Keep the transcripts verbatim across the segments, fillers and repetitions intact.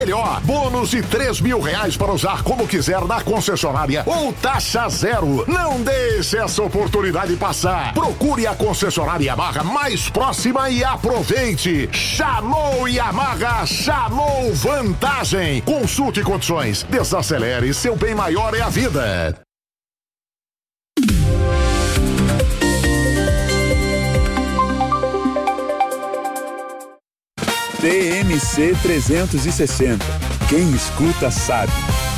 Melhor, bônus de três mil reais para usar como quiser na concessionária ou taxa zero. Não deixe essa oportunidade passar. Procure a concessionária Yamaha mais próxima e aproveite. Chamou Yamaha, chamou vantagem. Consulte condições, desacelere, seu bem maior é a vida. T M C trezentos e sessenta. Quem escuta sabe.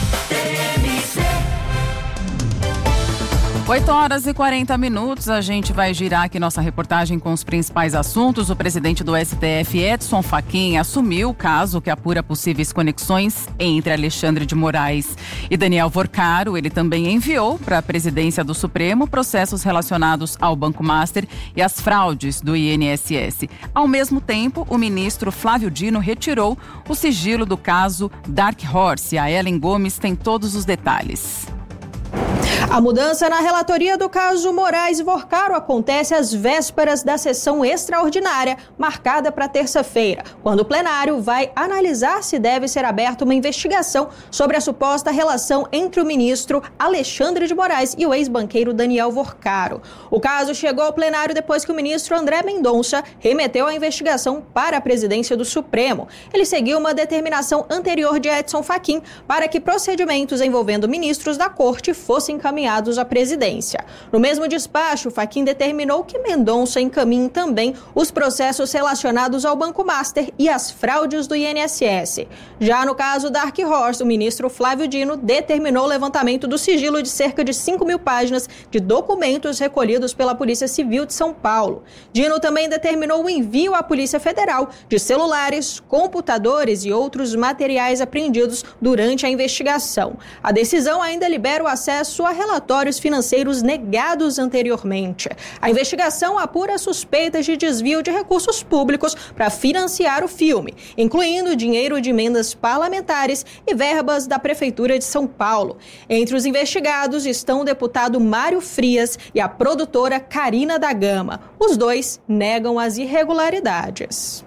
oito horas e quarenta minutos, a gente vai girar aqui nossa reportagem com os principais assuntos. O presidente do S T F, Edson Fachin, assumiu o caso que apura possíveis conexões entre Alexandre de Moraes e Daniel Vorcaro. Ele também enviou para a presidência do Supremo processos relacionados ao Banco Master e às fraudes do I N S S. Ao mesmo tempo, o ministro Flávio Dino retirou o sigilo do caso Dark Horse. A Ellen Gomes tem todos os detalhes. A mudança na relatoria do caso Moraes e Vorcaro acontece às vésperas da sessão extraordinária, marcada para terça-feira, quando o plenário vai analisar se deve ser aberta uma investigação sobre a suposta relação entre o ministro Alexandre de Moraes e o ex-banqueiro Daniel Vorcaro. O caso chegou ao plenário depois que o ministro André Mendonça remeteu a investigação para a presidência do Supremo. Ele seguiu uma determinação anterior de Edson Fachin para que procedimentos envolvendo ministros da corte fossem encaminhados à presidência. No mesmo despacho, Fachin determinou que Mendonça encaminhe também os processos relacionados ao Banco Master e às fraudes do I N S S. Já no caso Dark Horse, o ministro Flávio Dino determinou o levantamento do sigilo de cerca de cinco mil páginas de documentos recolhidos pela Polícia Civil de São Paulo. Dino também determinou o envio à Polícia Federal de celulares, computadores e outros materiais apreendidos durante a investigação. A decisão ainda libera o acesso a relatórios financeiros negados anteriormente. A investigação apura suspeitas de desvio de recursos públicos para financiar o filme, incluindo dinheiro de emendas parlamentares e verbas da Prefeitura de São Paulo. Entre os investigados estão o deputado Mário Frias e a produtora Karina da Gama. Os dois negam as irregularidades.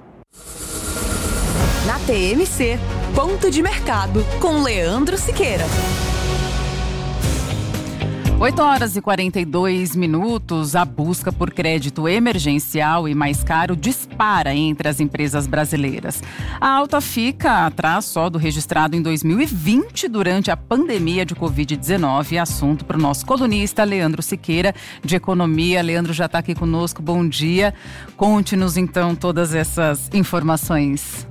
Na T M C, ponto de mercado, com Leandro Siqueira. oito horas e quarenta e dois minutos, a busca por crédito emergencial e mais caro dispara entre as empresas brasileiras. A alta fica atrás só do registrado em dois mil e vinte durante a pandemia de covid dezenove. Assunto para o nosso colunista Leandro Siqueira, de Economia. Leandro já está aqui conosco, bom dia. Conte-nos então todas essas informações.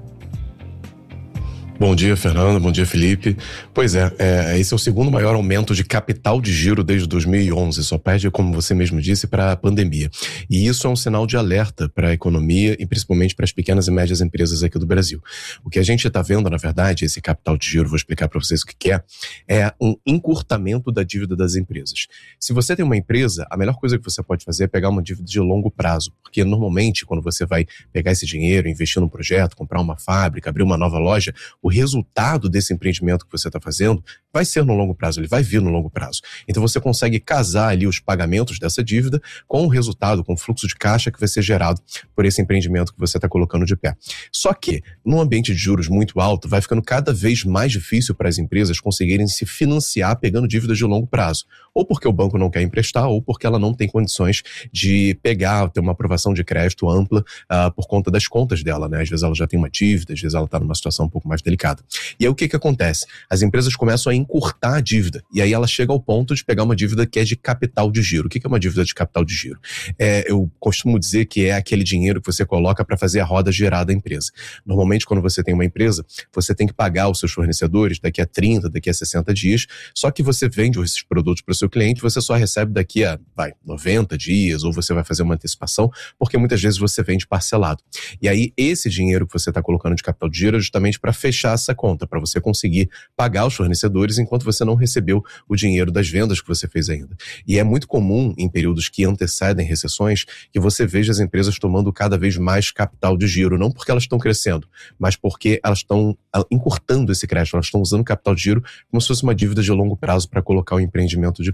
Bom dia, Fernanda. Bom dia, Felipe. Pois é, é, esse é o segundo maior aumento de capital de giro desde dois mil e onze. Só perde, como você mesmo disse, para a pandemia. E isso é um sinal de alerta para a economia e principalmente para as pequenas e médias empresas aqui do Brasil. O que a gente está vendo, na verdade, esse capital de giro, vou explicar para vocês o que é, é um encurtamento da dívida das empresas. Se você tem uma empresa, a melhor coisa que você pode fazer é pegar uma dívida de longo prazo. Porque normalmente, quando você vai pegar esse dinheiro, investir num projeto, comprar uma fábrica, abrir uma nova loja, o resultado desse empreendimento que você está fazendo vai ser no longo prazo, ele vai vir no longo prazo. Então você consegue casar ali os pagamentos dessa dívida com o resultado, com o fluxo de caixa que vai ser gerado por esse empreendimento que você está colocando de pé. Só que, num ambiente de juros muito alto, vai ficando cada vez mais difícil para as empresas conseguirem se financiar pegando dívidas de longo prazo. Ou porque o banco não quer emprestar, ou porque ela não tem condições de pegar, ter uma aprovação de crédito ampla uh, por conta das contas dela, né? Às vezes ela já tem uma dívida, às vezes ela está numa situação um pouco mais delicada. E aí o que que acontece? As empresas começam a encurtar a dívida, e aí ela chega ao ponto de pegar uma dívida que é de capital de giro. O que que é uma dívida de capital de giro? É, eu costumo dizer que é aquele dinheiro que você coloca para fazer a roda girar da empresa. Normalmente, quando você tem uma empresa, você tem que pagar os seus fornecedores daqui a trinta, daqui a sessenta dias, só que você vende esses produtos para o seu cliente, você só recebe daqui a vai, noventa dias, ou você vai fazer uma antecipação, porque muitas vezes você vende parcelado. E aí, esse dinheiro que você está colocando de capital de giro é justamente para fechar essa conta, para você conseguir pagar os fornecedores enquanto você não recebeu o dinheiro das vendas que você fez ainda. E é muito comum, em períodos que antecedem recessões, que você veja as empresas tomando cada vez mais capital de giro, não porque elas estão crescendo, mas porque elas estão encurtando esse crédito, elas estão usando capital de giro como se fosse uma dívida de longo prazo para colocar o empreendimento de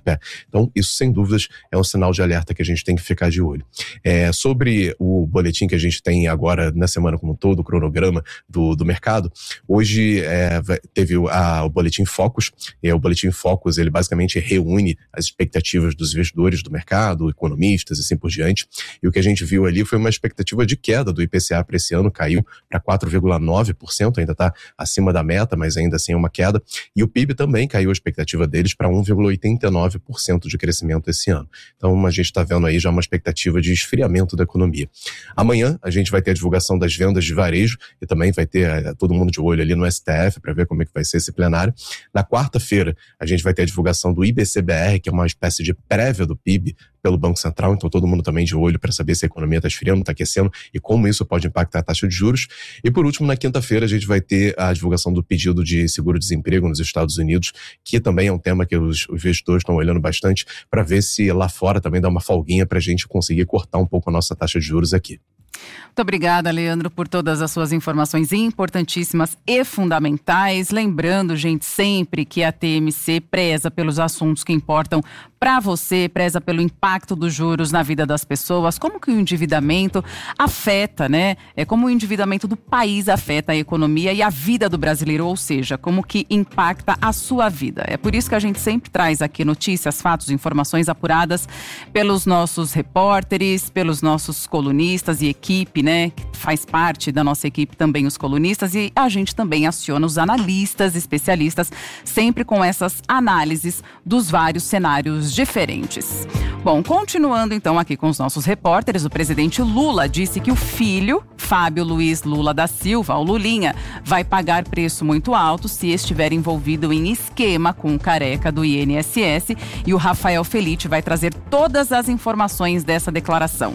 pé. Então, isso, sem dúvidas, é um sinal de alerta que a gente tem que ficar de olho. É, sobre o boletim que a gente tem agora na semana como um todo, o cronograma do, do mercado, hoje é, teve a, o Boletim Focus, e o Boletim Focus, ele basicamente reúne as expectativas dos investidores do mercado, economistas e assim por diante, e o que a gente viu ali foi uma expectativa de queda do I P C A para esse ano, caiu para quatro vírgula nove por cento, ainda está acima da meta, mas ainda assim é uma queda, e o P I B também caiu a expectativa deles para um vírgula oitenta e nove por cento de crescimento esse ano. Então a gente está vendo aí já uma expectativa de esfriamento da economia. Amanhã a gente vai ter a divulgação das vendas de varejo e também vai ter é, todo mundo de olho ali no S T F para ver como é que vai ser esse plenário. Na quarta-feira a gente vai ter a divulgação do I B C B R, que é uma espécie de prévia do P I B pelo Banco Central, então todo mundo também de olho para saber se a economia está esfriando, está aquecendo e como isso pode impactar a taxa de juros. E por último, na quinta-feira a gente vai ter a divulgação do pedido de seguro-desemprego nos Estados Unidos, que também é um tema que os investidores estão olhando bastante para ver se lá fora também dá uma folguinha para a gente conseguir cortar um pouco a nossa taxa de juros aqui. Muito obrigada, Leandro, por todas as suas informações importantíssimas e fundamentais. Lembrando, gente, sempre que a T M C preza pelos assuntos que importam para você, preza pelo impacto dos juros na vida das pessoas, como que o endividamento afeta, né? É como o endividamento do país afeta a economia e a vida do brasileiro, ou seja, como que impacta a sua vida. É por isso que a gente sempre traz aqui notícias, fatos, informações apuradas pelos nossos repórteres, pelos nossos colunistas e equipe, né, que faz parte da nossa equipe também os colunistas, e a gente também aciona os analistas, especialistas, sempre com essas análises dos vários cenários diferentes. Bom, continuando então aqui com os nossos repórteres, o presidente Lula disse que o filho, Fábio Luiz Lula da Silva, o Lulinha, vai pagar preço muito alto se estiver envolvido em esquema com o careca do I N S S, e o Rafael Felite vai trazer todas as informações dessa declaração.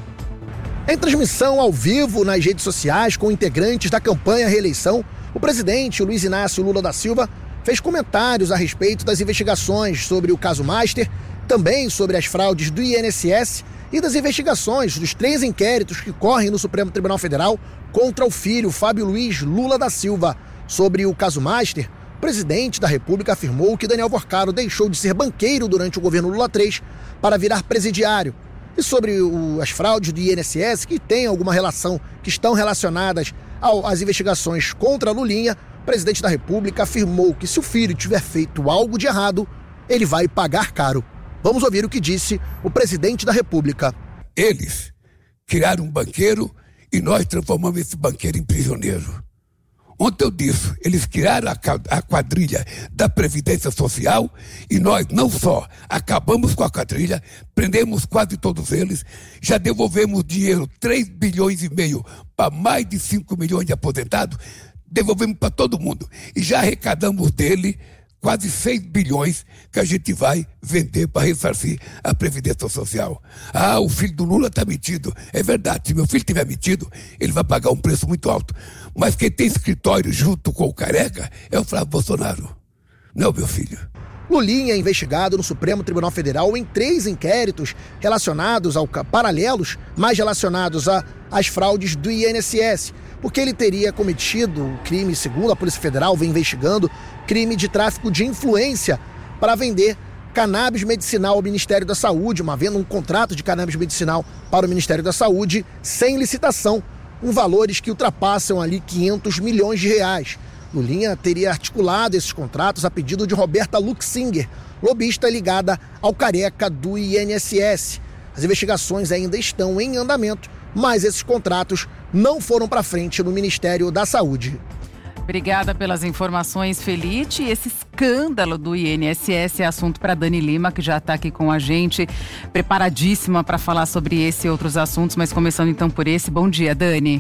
Em transmissão ao vivo nas redes sociais com integrantes da campanha à reeleição, o presidente Luiz Inácio Lula da Silva fez comentários a respeito das investigações sobre o caso Master, também sobre as fraudes do I N S S e das investigações dos três inquéritos que correm no Supremo Tribunal Federal contra o filho Fábio Luiz Lula da Silva. Sobre o caso Master, o presidente da República afirmou que Daniel Porcaro deixou de ser banqueiro durante o governo Lula três para virar presidiário. E sobre o, as fraudes do I N S S, que têm alguma relação, que estão relacionadas ao, às investigações contra Lulinha, o presidente da República afirmou que se o filho tiver feito algo de errado, ele vai pagar caro. Vamos ouvir o que disse o presidente da República. Eles criaram um banqueiro e nós transformamos esse banqueiro em prisioneiro. Ontem eu disse, eles criaram a quadrilha da Previdência Social e nós não só acabamos com a quadrilha, prendemos quase todos eles, já devolvemos dinheiro, três bilhões e meio para mais de cinco milhões de aposentados, devolvemos para todo mundo e já arrecadamos dele quase seis bilhões que a gente vai vender para ressarcir a Previdência Social. Ah, o filho do Lula está metido. É verdade, se meu filho estiver metido, ele vai pagar um preço muito alto. Mas quem tem escritório junto com o careca é o Flávio Bolsonaro, não meu filho. Lulinha é investigado no Supremo Tribunal Federal em três inquéritos relacionados ao paralelos, mais relacionados às fraudes do I N S S, porque ele teria cometido o crime, segundo a Polícia Federal, vem investigando, crime de tráfico de influência para vender cannabis medicinal ao Ministério da Saúde, uma venda um contrato de cannabis medicinal para o Ministério da Saúde sem licitação, com valores que ultrapassam ali quinhentos milhões de reais. Lulinha teria articulado esses contratos a pedido de Roberta Luxinger, lobista ligada ao careca do I N S S. As investigações ainda estão em andamento, mas esses contratos não foram para frente no Ministério da Saúde. Obrigada pelas informações, Felite. Esse escândalo do I N S S é assunto para Dani Lima, que já está aqui com a gente, preparadíssima para falar sobre esse e outros assuntos, mas começando então por esse. Bom dia, Dani.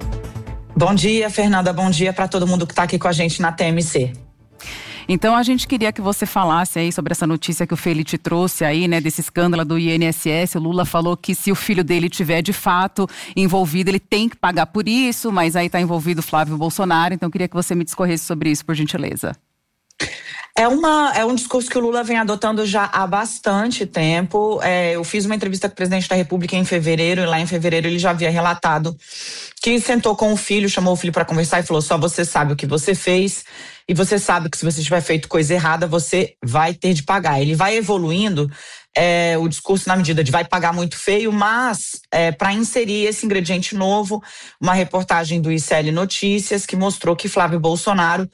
Bom dia, Fernanda. Bom dia para todo mundo que está aqui com a gente na T M C. Então a gente queria que você falasse aí sobre essa notícia que o Felite trouxe aí, né, desse escândalo do I N S S. O Lula falou que se o filho dele tiver de fato envolvido, ele tem que pagar por isso, mas aí está envolvido o Flávio Bolsonaro, então eu queria que você me discorresse sobre isso, por gentileza. É, uma, é um discurso que o Lula vem adotando já há bastante tempo. É, eu fiz uma entrevista com o presidente da República em fevereiro, e lá em fevereiro ele já havia relatado que sentou com o filho, chamou o filho para conversar e falou: só você sabe o que você fez e você sabe que se você tiver feito coisa errada, você vai ter de pagar. Ele vai evoluindo é, o discurso na medida de vai pagar muito feio, mas é, para inserir esse ingrediente novo, uma reportagem do I C L Notícias que mostrou que Flávio Bolsonaro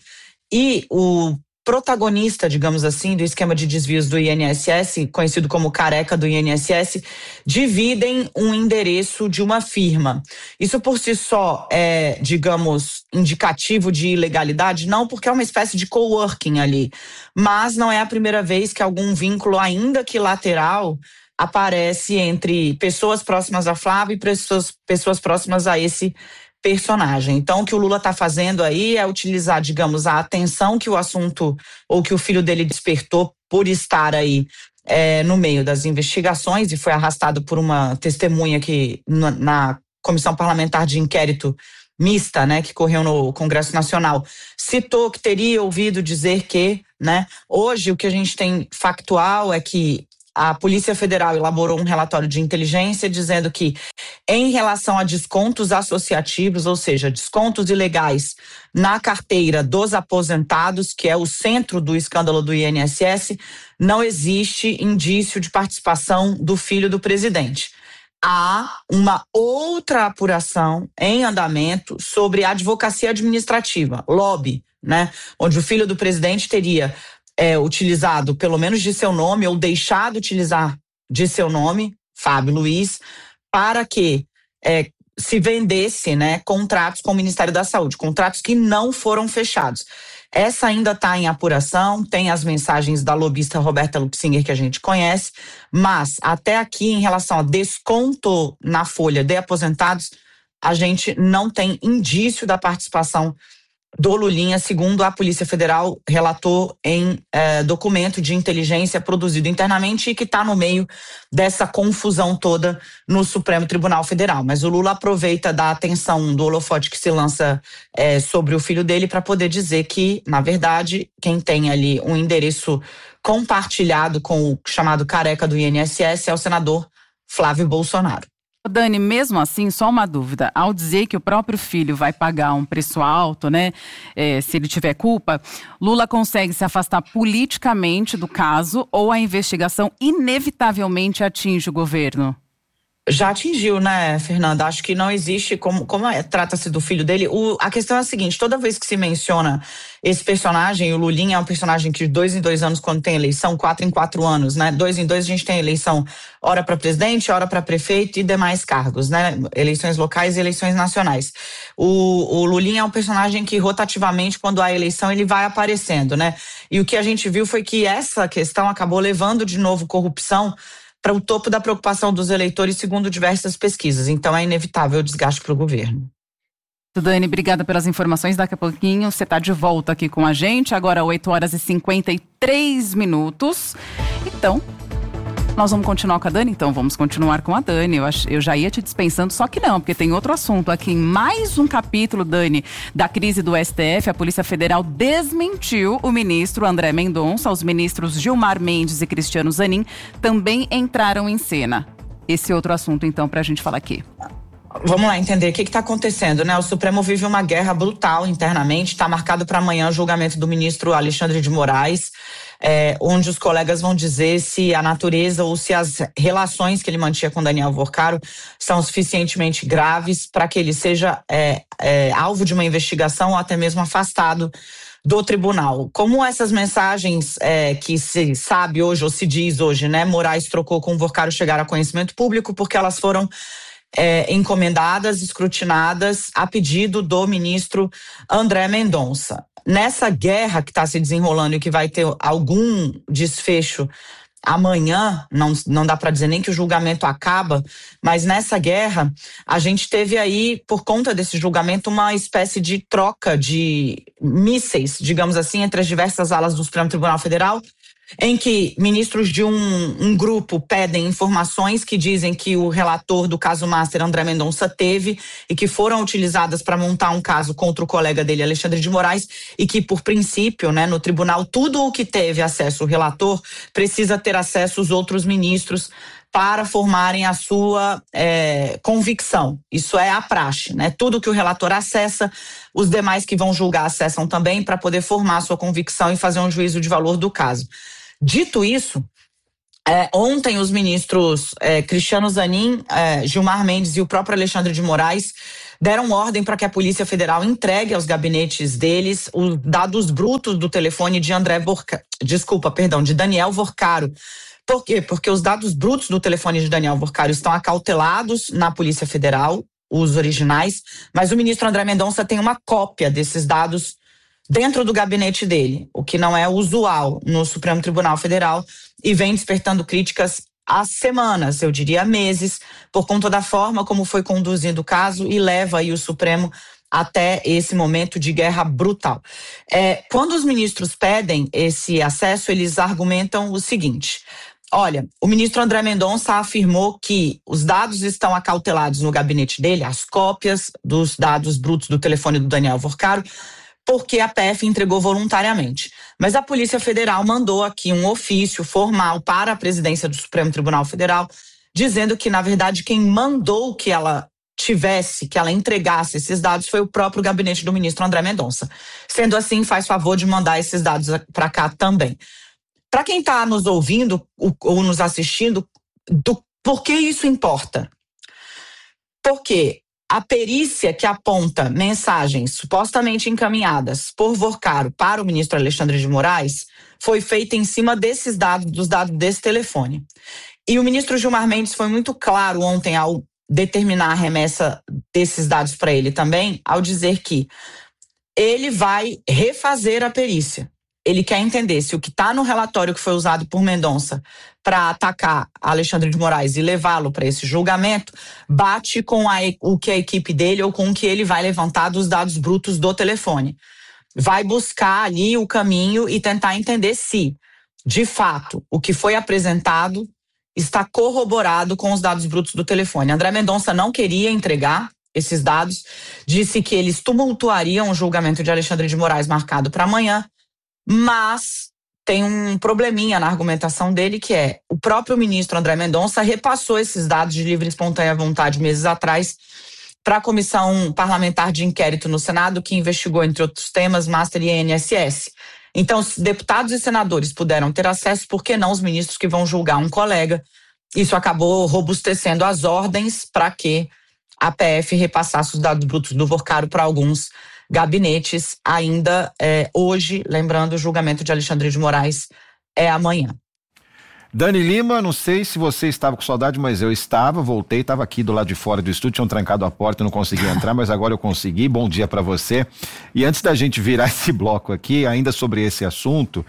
e o protagonista, digamos assim, do esquema de desvios do I N S S, conhecido como careca do I N S S, dividem um endereço de uma firma. Isso por si só é, digamos, indicativo de ilegalidade? Não, porque é uma espécie de coworking ali. Mas não é a primeira vez que algum vínculo, ainda que lateral, aparece entre pessoas próximas a Flávio e pessoas, pessoas próximas a esse personagem. Então, o que o Lula está fazendo aí é utilizar, digamos, a atenção que o assunto ou que o filho dele despertou por estar aí é, no meio das investigações, e foi arrastado por uma testemunha que na, na Comissão Parlamentar de Inquérito Mista, né, que correu no Congresso Nacional, citou que teria ouvido dizer que, né, hoje o que a gente tem factual é que a Polícia Federal elaborou um relatório de inteligência dizendo que, em relação a descontos associativos, ou seja, descontos ilegais na carteira dos aposentados, que é o centro do escândalo do I N S S, não existe indício de participação do filho do presidente. Há uma outra apuração em andamento sobre advocacia administrativa, lobby, né, onde o filho do presidente teria É, utilizado pelo menos de seu nome ou deixado utilizar de seu nome, Fábio Luiz, para que é, se vendesse, né, contratos com o Ministério da Saúde, contratos que não foram fechados. Essa ainda está em apuração, tem as mensagens da lobista Roberta Luxinger que a gente conhece, mas até aqui em relação a desconto na folha de aposentados, a gente não tem indício da participação do Lulinha, segundo a Polícia Federal relatou em eh, documento de inteligência produzido internamente e que está no meio dessa confusão toda no Supremo Tribunal Federal. Mas o Lula aproveita da atenção do holofote que se lança eh, sobre o filho dele para poder dizer que, na verdade, quem tem ali um endereço compartilhado com o chamado careca do I N S S é o senador Flávio Bolsonaro. Dani, mesmo assim, só uma dúvida. Ao dizer que o próprio filho vai pagar um preço alto, né, é, se ele tiver culpa, Lula consegue se afastar politicamente do caso ou a investigação inevitavelmente atinge o governo? Já atingiu, né, Fernanda? Acho que não existe, como, como é, trata-se do filho dele. O, a questão é a seguinte: toda vez que se menciona esse personagem, o Lulinha é um personagem que de dois em dois anos, quando tem eleição, quatro em quatro anos, né? Dois em dois a gente tem eleição, hora para presidente, hora para prefeito e demais cargos, né? Eleições locais e eleições nacionais. O, o Lulinha é um personagem que rotativamente, quando há eleição, ele vai aparecendo, né? E o que a gente viu foi que essa questão acabou levando de novo corrupção para o topo da preocupação dos eleitores, segundo diversas pesquisas. Então é inevitável o desgaste para o governo. Dani, obrigada pelas informações. Daqui a pouquinho você está de volta aqui com a gente. Agora oito horas e cinquenta e três minutos. Então, nós vamos continuar com a Dani? Então vamos continuar com a Dani. Eu, ach, eu já ia te dispensando, só que não, porque tem outro assunto aqui. Em mais um capítulo, Dani, da crise do S T F, a Polícia Federal desmentiu o ministro André Mendonça. Os ministros Gilmar Mendes e Cristiano Zanin também entraram em cena. Esse outro assunto, então, para a gente falar aqui. Vamos lá entender o que está acontecendo, né? O Supremo vive uma guerra brutal internamente. Está marcado para amanhã o julgamento do ministro Alexandre de Moraes, é, onde os colegas vão dizer se a natureza ou se as relações que ele mantinha com Daniel Worcaro são suficientemente graves para que ele seja é, é, alvo de uma investigação ou até mesmo afastado do tribunal. Como essas mensagens é, que se sabe hoje ou se diz hoje, né? Moraes trocou com o Worcaro chegaram a conhecimento público porque elas foram É, encomendadas, escrutinadas a pedido do ministro André Mendonça. Nessa guerra que está se desenrolando e que vai ter algum desfecho amanhã, não, não dá para dizer nem que o julgamento acaba, mas nessa guerra a gente teve aí, por conta desse julgamento, uma espécie de troca de mísseis, digamos assim, entre as diversas alas do Supremo Tribunal Federal, em que ministros de um, um grupo pedem informações que dizem que o relator do caso Master, André Mendonça, teve e que foram utilizadas para montar um caso contra o colega dele, Alexandre de Moraes, e que, por princípio, né, no tribunal, tudo o que teve acesso o relator precisa ter acesso os outros ministros para formarem a sua é, convicção. Isso é a praxe, né? Tudo que o relator acessa, os demais que vão julgar acessam também para poder formar a sua convicção e fazer um juízo de valor do caso. Dito isso, é, ontem os ministros é, Cristiano Zanin, é, Gilmar Mendes e o próprio Alexandre de Moraes deram ordem para que a Polícia Federal entregue aos gabinetes deles os dados brutos do telefone de André Vorcaro, desculpa, perdão, de Daniel Vorcaro. Por quê? Porque os dados brutos do telefone de Daniel Vorcaro estão acautelados na Polícia Federal, os originais, mas o ministro André Mendonça tem uma cópia desses dados dentro do gabinete dele, o que não é usual no Supremo Tribunal Federal e vem despertando críticas há semanas, eu diria meses, por conta da forma como foi conduzido o caso e leva aí o Supremo até esse momento de guerra brutal. É, quando os ministros pedem esse acesso, eles argumentam o seguinte: olha, o ministro André Mendonça afirmou que os dados estão acautelados no gabinete dele, as cópias dos dados brutos do telefone do Daniel Vorcaro, porque a P F entregou voluntariamente. Mas a Polícia Federal mandou aqui um ofício formal para a presidência do Supremo Tribunal Federal, dizendo que, na verdade, quem mandou que ela tivesse, que ela entregasse esses dados foi o próprio gabinete do ministro André Mendonça. Sendo assim, faz favor de mandar esses dados para cá também. Para quem está nos ouvindo ou nos assistindo, do, por que isso importa? Porque a perícia que aponta mensagens supostamente encaminhadas por Vorcaro para o ministro Alexandre de Moraes foi feita em cima desses dados, dos dados desse telefone. E o ministro Gilmar Mendes foi muito claro ontem ao determinar a remessa desses dados para ele também, ao dizer que ele vai refazer a perícia. Ele quer entender se o que está no relatório que foi usado por Mendonça para atacar Alexandre de Moraes e levá-lo para esse julgamento bate com a, o que a equipe dele ou com o que ele vai levantar dos dados brutos do telefone. Vai buscar ali o caminho e tentar entender se, de fato, o que foi apresentado está corroborado com os dados brutos do telefone. André Mendonça não queria entregar esses dados, disse que eles tumultuariam o julgamento de Alexandre de Moraes marcado para amanhã, mas tem um probleminha na argumentação dele, que é o próprio ministro André Mendonça repassou esses dados de livre e espontânea vontade meses atrás para a Comissão Parlamentar de Inquérito no Senado, que investigou, entre outros temas, Master e I N S S. Então, se deputados e senadores puderam ter acesso, por que não os ministros que vão julgar um colega? Isso acabou robustecendo as ordens para que a P F repassasse os dados brutos do Vorcaro para alguns gabinetes ainda é, hoje, lembrando, o julgamento de Alexandre de Moraes é amanhã. Dani Lima, não sei se você estava com saudade, mas eu estava, voltei, estava aqui do lado de fora do estúdio, tinham trancado a porta, não consegui entrar, mas agora eu consegui. Bom dia para você. E antes da gente virar esse bloco aqui, ainda sobre esse assunto,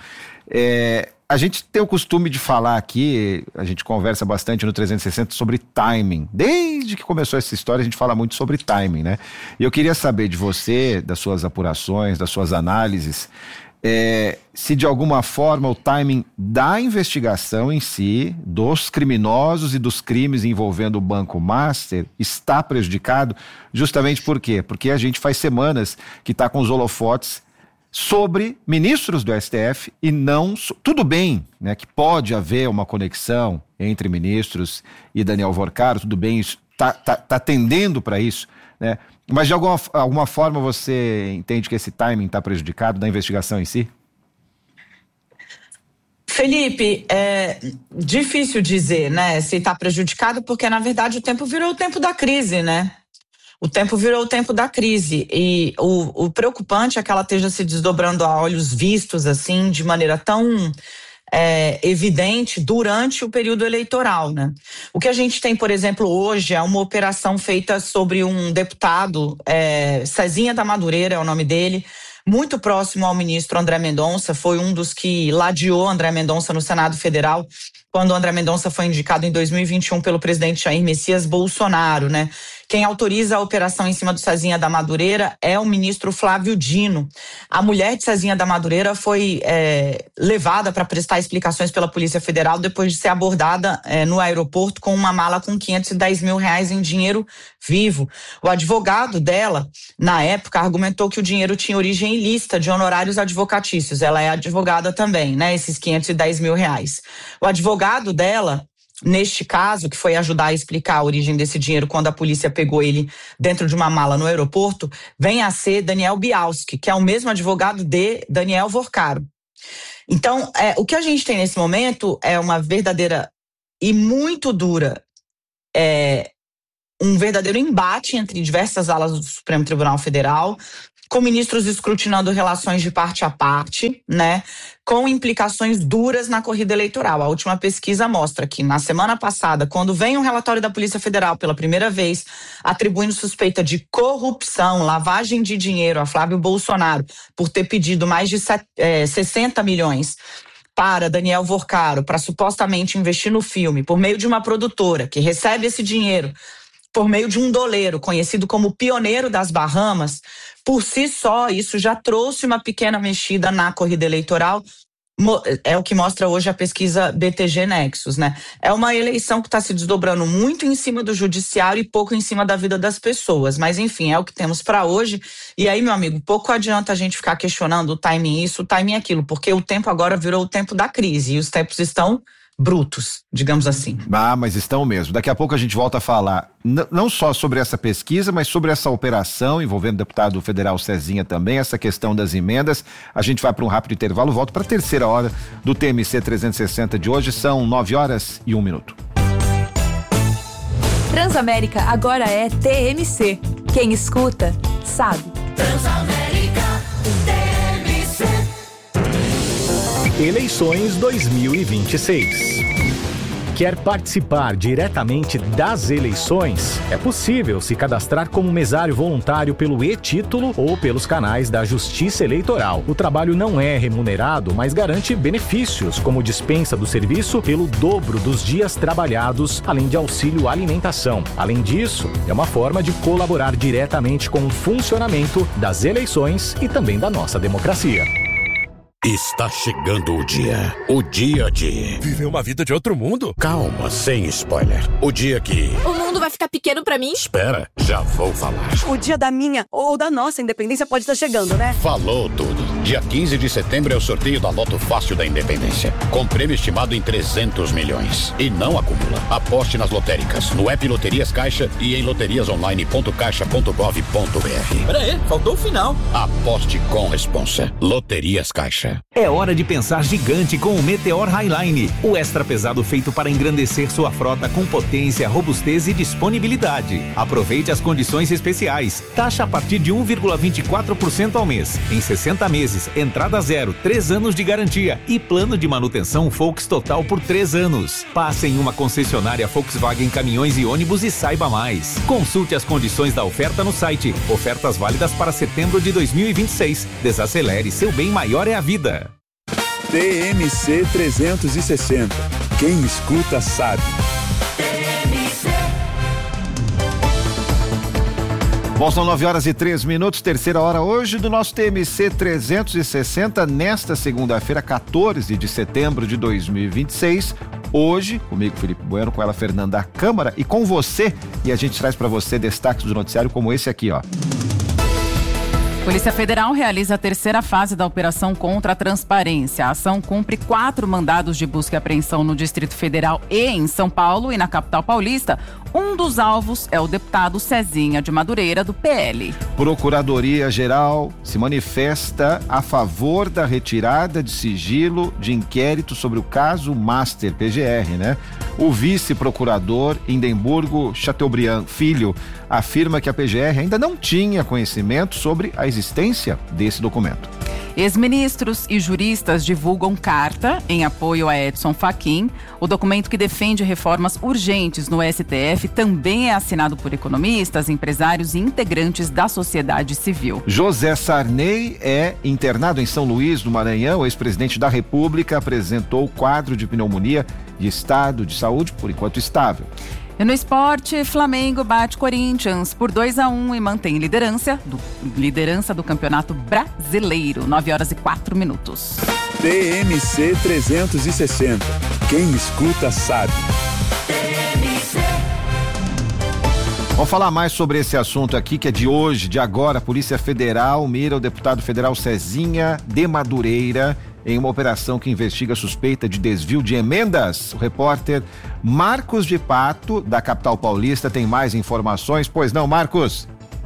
é, a gente tem o costume de falar aqui, a gente conversa bastante no trezentos e sessenta sobre timing. Desde que começou essa história, a gente fala muito sobre timing, né? E eu queria saber de você, das suas apurações, das suas análises, É, se de alguma forma o timing da investigação em si, dos criminosos e dos crimes envolvendo o Banco Master, está prejudicado, justamente por quê? Porque a gente faz semanas que está com os holofotes sobre ministros do S T F e não... Tudo bem, né, que pode haver uma conexão entre ministros e Daniel Vorcaro, tudo bem, isso está tá, tá tendendo para isso, né? Mas de alguma, alguma forma você entende que esse timing está prejudicado da investigação em si? Felipe, é difícil dizer, né, se está prejudicado, porque na verdade o tempo virou o tempo da crise, né? O tempo virou o tempo da crise e o, o preocupante é que ela esteja se desdobrando a olhos vistos, assim, de maneira tão... É, evidente durante o período eleitoral, né? O que a gente tem, por exemplo, hoje é uma operação feita sobre um deputado, é, Cezinha da Madureira é o nome dele, muito próximo ao ministro André Mendonça, foi um dos que ladeou André Mendonça no Senado Federal, quando André Mendonça foi indicado em dois mil e vinte e um pelo presidente Jair Messias Bolsonaro, né? Quem autoriza a operação em cima do Cezinha da Madureira é o ministro Flávio Dino. A mulher de Cezinha da Madureira foi é, levada para prestar explicações pela Polícia Federal depois de ser abordada é, no aeroporto com uma mala com quinhentos e dez mil reais em dinheiro vivo. O advogado dela, na época, argumentou que o dinheiro tinha origem ilícita de honorários advocatícios. Ela é advogada também, né? Esses quinhentos e dez mil reais. O advogado dela, neste caso, que foi ajudar a explicar a origem desse dinheiro quando a polícia pegou ele dentro de uma mala no aeroporto, vem a ser Daniel Bialski, que é o mesmo advogado de Daniel Vorcaro. Então, é, o que a gente tem nesse momento é uma verdadeira e muito dura, é, um verdadeiro embate entre diversas alas do Supremo Tribunal Federal, com ministros escrutinando relações de parte a parte, né, com implicações duras na corrida eleitoral. A última pesquisa mostra que na semana passada, quando vem um relatório da Polícia Federal pela primeira vez, atribuindo suspeita de corrupção, lavagem de dinheiro a Flávio Bolsonaro por ter pedido mais de sessenta milhões para Daniel Vorcaro, para supostamente investir no filme, por meio de uma produtora que recebe esse dinheiro por meio de um doleiro conhecido como Pioneiro das Bahamas, por si só isso já trouxe uma pequena mexida na corrida eleitoral. É o que mostra hoje a pesquisa B T G Nexus, né? É uma eleição que está se desdobrando muito em cima do judiciário e pouco em cima da vida das pessoas. Mas, enfim, é o que temos para hoje. E aí, meu amigo, pouco adianta a gente ficar questionando o timing isso, o timing aquilo, porque o tempo agora virou o tempo da crise e os tempos estão brutos, digamos assim. Ah, mas estão mesmo. Daqui a pouco a gente volta a falar n- não só sobre essa pesquisa, mas sobre essa operação envolvendo o deputado federal Cezinha também, essa questão das emendas. A gente vai para um rápido intervalo, volta para a terceira hora do T M C trezentos e sessenta de hoje. São nove horas e um minuto. Transamérica agora é T M C. Quem escuta, sabe. Transamérica, T M C. Eleições dois mil e vinte e seis. Quer participar diretamente das eleições? É possível se cadastrar como mesário voluntário pelo e-título ou pelos canais da Justiça Eleitoral. O trabalho não é remunerado, mas garante benefícios, como dispensa do serviço pelo dobro dos dias trabalhados, além de auxílio alimentação. Além disso, é uma forma de colaborar diretamente com o funcionamento das eleições e também da nossa democracia. Está chegando o dia. O dia de... viver uma vida de outro mundo? Calma, sem spoiler. O dia que... o mundo vai ficar pequeno pra mim? Espera, já vou falar. O dia da minha ou da nossa independência pode estar chegando, né? Falou tudo. Dia quinze de setembro é o sorteio da Loto Fácil da Independência. Com prêmio estimado em trezentos milhões. E não acumula. Aposte nas lotéricas, no app Loterias Caixa e em loterias online ponto caixa ponto gov ponto br. Pera aí, faltou o final. Aposte com responsa. Loterias Caixa. É hora de pensar gigante com o Meteor Highline, o extra pesado feito para engrandecer sua frota com potência, robustez e disponibilidade. Aproveite as condições especiais. Taxa a partir de um vírgula vinte e quatro por cento ao mês. Em sessenta meses, entrada zero, três anos de garantia e plano de manutenção Volks total por três anos. Passe em uma concessionária Volkswagen Caminhões e Ônibus e saiba mais. Consulte as condições da oferta no site. Ofertas válidas para setembro de dois mil e vinte e seis. Desacelere, seu bem maior é a vida. T M C trezentos e sessenta. Quem escuta sabe. Bom, são nove horas e três minutos, terceira hora hoje do nosso T M C trezentos e sessenta, nesta segunda-feira, quatorze de setembro de dois mil e vinte e seis. Hoje, comigo, Felipe Bueno, com ela, Fernanda Câmara, e com você, e a gente traz para você destaques do noticiário como esse aqui, ó. Polícia Federal realiza a terceira fase da operação contra a transparência. A ação cumpre quatro mandados de busca e apreensão no Distrito Federal e em São Paulo e na capital paulista. Um dos alvos é o deputado Cezinha de Madureira, do P L. Procuradoria-Geral se manifesta a favor da retirada de sigilo de inquérito sobre o caso Master P G R, né? O vice-procurador Indemburgo Chateaubriand Filho afirma que a P G R ainda não tinha conhecimento sobre a existência desse documento. Ex-ministros e juristas divulgam carta em apoio a Edson Fachin. O documento que defende reformas urgentes no S T F também é assinado por economistas, empresários e integrantes da sociedade civil. José Sarney é internado em São Luís do Maranhão. O ex-presidente da República apresentou quadro de pneumonia e estado de saúde, por enquanto, estável. E no esporte, Flamengo bate Corinthians por dois a um e mantém liderança do, liderança do Campeonato Brasileiro. nove horas e quatro minutos. T M C trezentos e sessenta. Quem escuta sabe. Vamos falar mais sobre esse assunto aqui, que é de hoje, de agora. A Polícia Federal mira o deputado federal Cezinha de Madureira em uma operação que investiga suspeita de desvio de emendas. O repórter Marcos de Pato, da capital paulista, tem mais informações. Pois não, Marcos?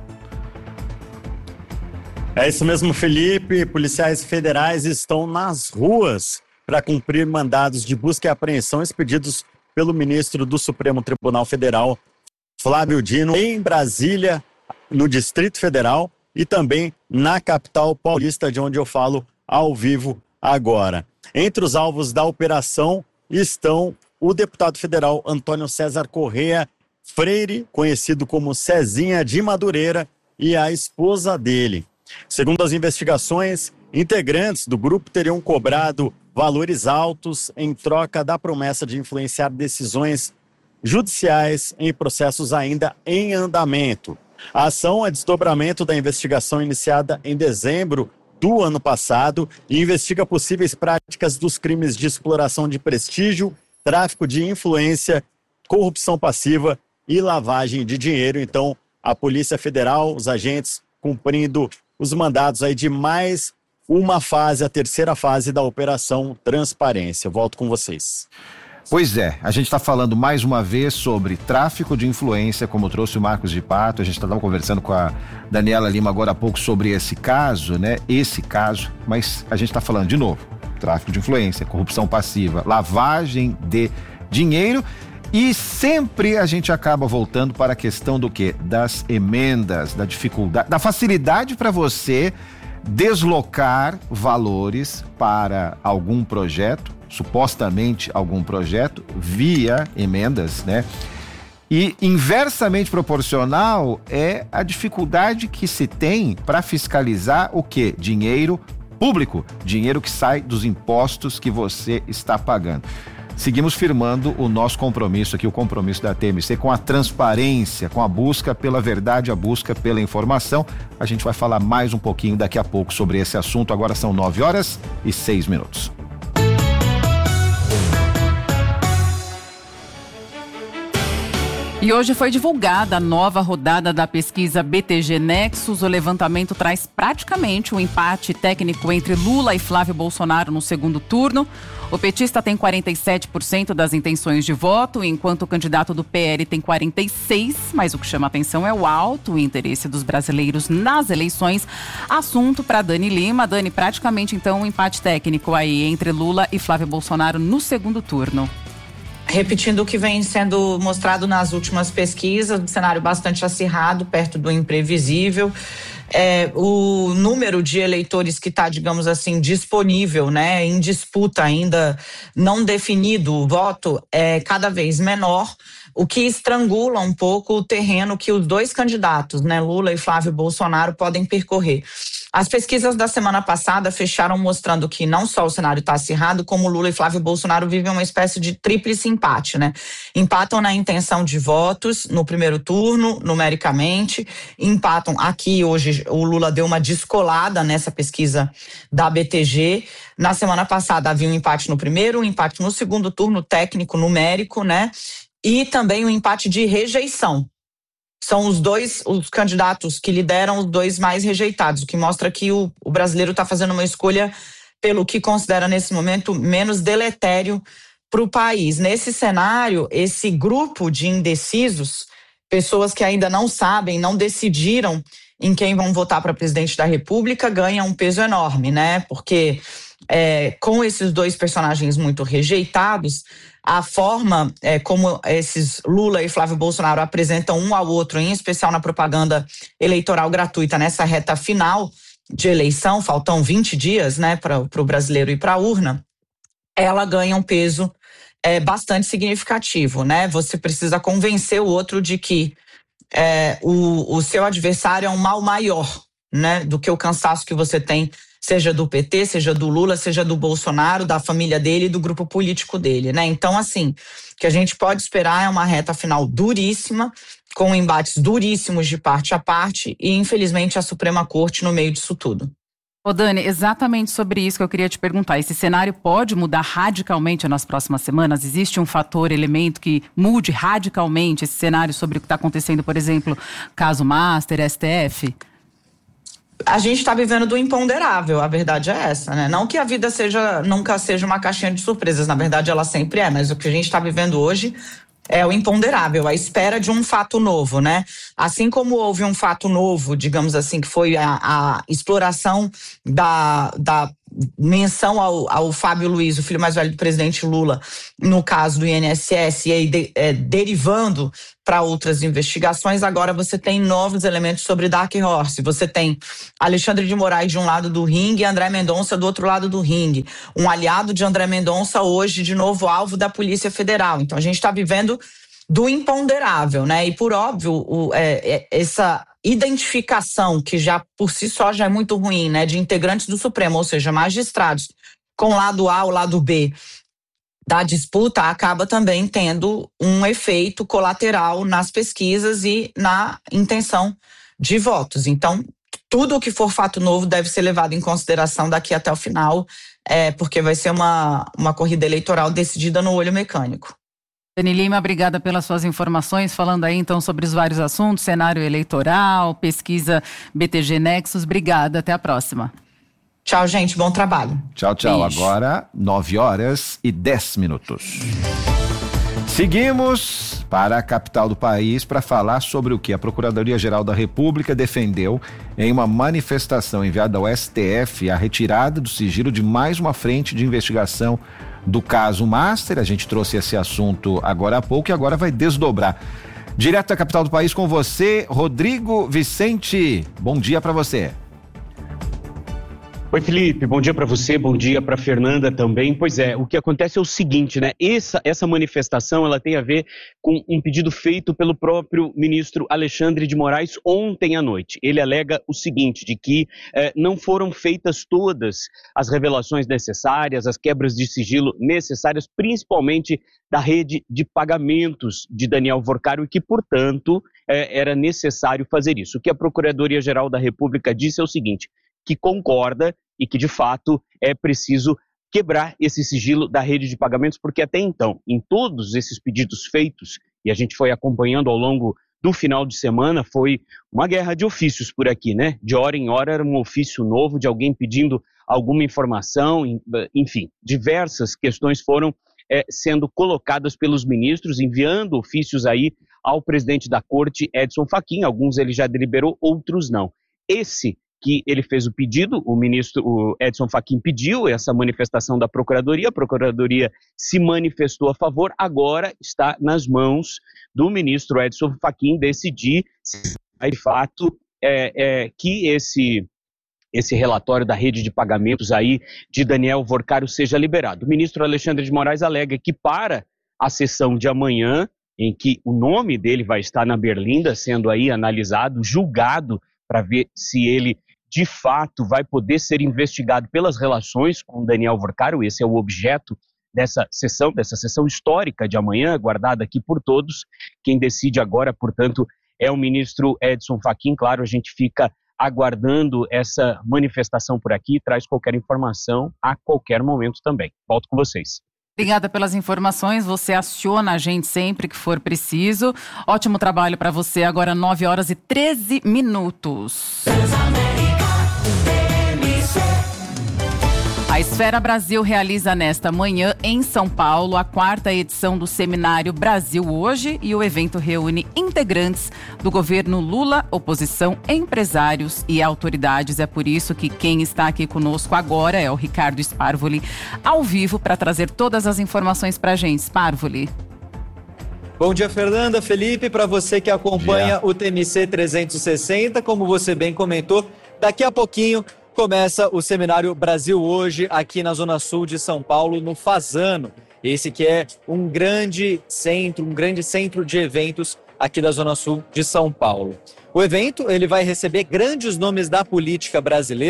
É isso mesmo, Felipe. Policiais federais estão nas ruas para cumprir mandados de busca e apreensão expedidos pelo ministro do Supremo Tribunal Federal, Flávio Dino, em Brasília, no Distrito Federal, e também na capital paulista, de onde eu falo ao vivo agora. Entre os alvos da operação estão o deputado federal Antônio César Correia Freire, conhecido como Cezinha de Madureira, e a esposa dele. Segundo as investigações, integrantes do grupo teriam cobrado valores altos em troca da promessa de influenciar decisões judiciais em processos ainda em andamento. A ação é desdobramento da investigação iniciada em dezembro do ano passado e investiga possíveis práticas dos crimes de exploração de prestígio, tráfico de influência, corrupção passiva e lavagem de dinheiro. Então, a Polícia Federal, os agentes cumprindo os mandados aí de mais uma fase, a terceira fase da Operação Transparência. Eu volto com vocês. Pois é, a gente está falando mais uma vez sobre tráfico de influência, como trouxe o Marcos de Pato. A gente estava conversando com a Daniela Lima agora há pouco sobre esse caso, né? Esse caso, mas a gente está falando de novo, tráfico de influência, corrupção passiva, lavagem de dinheiro, e sempre a gente acaba voltando para a questão do quê? Das emendas, da dificuldade, da facilidade para você deslocar valores para algum projeto, supostamente algum projeto, via emendas, né? E inversamente proporcional é a dificuldade que se tem para fiscalizar o quê? Dinheiro público, dinheiro que sai dos impostos que você está pagando. Seguimos firmando o nosso compromisso aqui, o compromisso da T M C com a transparência, com a busca pela verdade, a busca pela informação. A gente vai falar mais um pouquinho daqui a pouco sobre esse assunto. Agora são nove horas e seis minutos. E hoje foi divulgada a nova rodada da pesquisa B T G Nexus. O levantamento traz praticamente um empate técnico entre Lula e Flávio Bolsonaro no segundo turno. O petista tem quarenta e sete por cento das intenções de voto, enquanto o candidato do P L tem quarenta e seis por cento, mas o que chama atenção é o alto interesse dos brasileiros nas eleições. Assunto para Dani Lima. Dani, praticamente então um empate técnico aí entre Lula e Flávio Bolsonaro no segundo turno. Repetindo o que vem sendo mostrado nas últimas pesquisas, um cenário bastante acirrado, perto do imprevisível. É, o número de eleitores que está, digamos assim, disponível, né, em disputa ainda não definido o voto, é cada vez menor, o que estrangula um pouco o terreno que os dois candidatos, né, Lula e Flávio Bolsonaro, podem percorrer. As pesquisas da semana passada fecharam mostrando que não só o cenário está acirrado, como Lula e Flávio Bolsonaro vivem uma espécie de tríplice empate, né? Empatam na intenção de votos no primeiro turno, numericamente, empatam aqui hoje, o Lula deu uma descolada nessa pesquisa da B T G. Na semana passada havia um empate no primeiro, um empate no segundo turno técnico, numérico, né? E também um empate de rejeição. São os dois, os candidatos que lideram, os dois mais rejeitados, o que mostra que o, o brasileiro está fazendo uma escolha pelo que considera nesse momento menos deletério para o país. Nesse cenário, esse grupo de indecisos, pessoas que ainda não sabem, não decidiram em quem vão votar para presidente da República, ganha um peso enorme, né? Porque é, com esses dois personagens muito rejeitados, a forma é, como esses Lula e Flávio Bolsonaro apresentam um ao outro, em especial na propaganda eleitoral gratuita nessa reta final de eleição, faltam vinte dias, né, para o brasileiro ir para a urna, ela ganha um peso é, bastante significativo, né? Você precisa convencer o outro de que é, o, o seu adversário é um mal maior, né, do que o cansaço que você tem seja do P T, seja do Lula, seja do Bolsonaro, da família dele e do grupo político dele, né? Então, assim, o que a gente pode esperar é uma reta final duríssima, com embates duríssimos de parte a parte e, infelizmente, a Suprema Corte no meio disso tudo. Ô Dani, exatamente sobre isso que eu queria te perguntar. Esse cenário pode mudar radicalmente nas próximas semanas? Existe um fator, elemento que mude radicalmente esse cenário sobre o que está acontecendo, por exemplo, caso Master, S T F? A gente está vivendo do imponderável, a verdade é essa, né? Não que a vida seja, nunca seja uma caixinha de surpresas, na verdade ela sempre é, mas o que a gente está vivendo hoje é o imponderável, a espera de um fato novo, né? Assim como houve um fato novo, digamos assim, que foi a, a exploração da, da menção ao, ao Fábio Luiz, o filho mais velho do presidente Lula, no caso do I N S S, e aí de, é, derivando para outras investigações, agora você tem novos elementos sobre Dark Horse. Você tem Alexandre de Moraes de um lado do ringue e André Mendonça do outro lado do ringue. Um aliado de André Mendonça hoje, de novo, alvo da Polícia Federal. Então a gente está vivendo do imponderável, né? E por óbvio, o, é, é, essa identificação, que já por si só já é muito ruim, né? De integrantes do Supremo, ou seja, magistrados com o lado A, o lado B da disputa, acaba também tendo um efeito colateral nas pesquisas e na intenção de votos. Então, tudo o que for fato novo deve ser levado em consideração daqui até o final, é, porque vai ser uma, uma corrida eleitoral decidida no olho mecânico. Dani Lima, obrigada pelas suas informações, falando aí então sobre os vários assuntos, cenário eleitoral, pesquisa B T G Nexus. Obrigada, até a próxima. Tchau, gente, bom trabalho. Tchau, tchau. Beijo. Agora, nove horas e dez minutos. Seguimos para a capital do país para falar sobre o que a Procuradoria-Geral da República defendeu em uma manifestação enviada ao S T F, a retirada do sigilo de mais uma frente de investigação do caso Master. A gente trouxe esse assunto agora há pouco e agora vai desdobrar. Direto da capital do país com você, Rodrigo Vicente. Bom dia para você. Oi, Felipe, bom dia para você, bom dia para Fernanda também. Pois é, o que acontece é o seguinte, né? Essa, essa manifestação, ela tem a ver com um pedido feito pelo próprio ministro Alexandre de Moraes ontem à noite. Ele alega o seguinte, de que eh, não foram feitas todas as revelações necessárias, as quebras de sigilo necessárias, principalmente da rede de pagamentos de Daniel Vorcaro, e que, portanto, eh, era necessário fazer isso. O que a Procuradoria-Geral da República disse é o seguinte, que concorda e que, de fato, é preciso quebrar esse sigilo da rede de pagamentos, porque até então, em todos esses pedidos feitos, e a gente foi acompanhando ao longo do final de semana, foi uma guerra de ofícios por aqui, né? De hora em hora era um ofício novo de alguém pedindo alguma informação, enfim, diversas questões foram é, sendo colocadas pelos ministros, enviando ofícios aí ao presidente da Corte, Edson Fachin. Alguns ele já deliberou, outros não. Esse que ele fez o pedido, o ministro o Edson Fachin pediu essa manifestação da Procuradoria, a Procuradoria se manifestou a favor, agora está nas mãos do ministro Edson Fachin decidir se, de fato, é, é, que esse, esse relatório da rede de pagamentos aí de Daniel Vorcaro seja liberado. O ministro Alexandre de Moraes alega que para a sessão de amanhã, em que o nome dele vai estar na berlinda, sendo aí analisado, julgado, para ver se ele de fato vai poder ser investigado pelas relações com Daniel Vorcaro. Esse é o objeto dessa sessão, dessa sessão histórica de amanhã, guardada aqui por todos. Quem decide agora, portanto, é o ministro Edson Fachin. Claro, a gente fica aguardando essa manifestação por aqui, traz qualquer informação a qualquer momento também. Volto com vocês. Obrigada pelas informações, você aciona a gente sempre que for preciso. Ótimo trabalho para você, agora nove horas e treze minutos. A Esfera Brasil realiza nesta manhã, em São Paulo, a quarta edição do seminário Brasil Hoje, e o evento reúne integrantes do governo Lula, oposição, empresários e autoridades. É por isso que quem está aqui conosco agora é o Ricardo Sparvoli, ao vivo, para trazer todas as informações para a gente. Sparvoli. Bom dia, Fernanda, Felipe, para você que acompanha o T M C trezentos e sessenta, como você bem comentou, daqui a pouquinho começa o seminário Brasil Hoje aqui na Zona Sul de São Paulo, no Fasano. Esse que é um grande centro, um grande centro de eventos aqui da Zona Sul de São Paulo. O evento ele vai receber grandes nomes da política brasileira,